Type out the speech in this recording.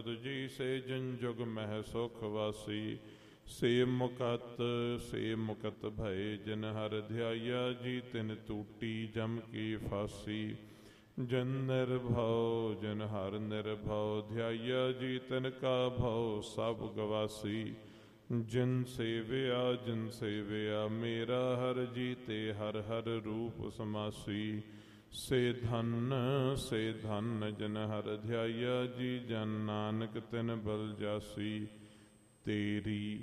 ਜੀ ਸੇ ਜਨ ਜੁਗ ਮਹਿ ਸੁਖ ਵਾਸੀ। ਸੇ ਮੁਕਤ ਭਏ ਜਿਨ ਹਰ ਧਿਆਇਆ ਜੀ ਤਿਨ ਟੂਟੀ ਜਮ ਕੀ ਫਾਸੀ। ਜਨ ਨਿਰਭਉ ਜਿਨ ਹਰ ਨਿਰਭਉ ਧਿਆਇਆ ਜੀ ਤਿਨ ਕਾ ਭਉ ਸਭ ਗਵਾਸੀ। ਜਿਨ ਸੇਵਿਆ ਮੇਰਾ ਹਰ ਜੀ ਤੇ ਹਰ ਹਰ ਰੂਪ ਸਮਾਸੀ। ਸੇ ਧਨ ਜਿਨ ਹਰ ਧਿਆਇਆ ਜੀ ਜਨ ਨਾਨਕ ਤਿਨ ਬਲ ਜਾਸੀ। ਤੇਰੀ